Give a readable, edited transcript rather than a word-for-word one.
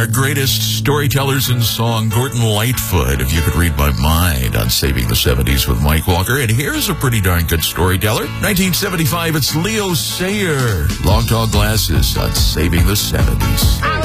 our greatest storytellers in song, Gordon Lightfoot, If You Could Read My Mind, on Saving the 70s with Mike Walker. And here's a pretty darn good storyteller. 1975, it's Leo Sayer, Long Tall Glasses, on Saving the 70s.